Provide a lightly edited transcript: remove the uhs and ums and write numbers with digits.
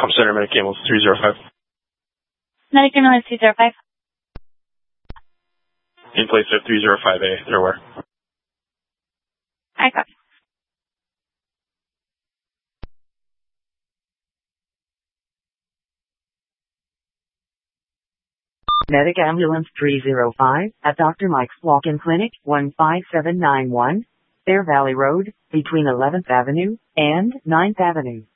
Com Center, Medic Ambulance 305. Medic Ambulance 205. In place at 305A, they're aware. I copy. Medic Ambulance 305 at Dr. Mike's Walk-In Clinic, 15791, Bear Valley Road, between 11th Avenue and 9th Avenue.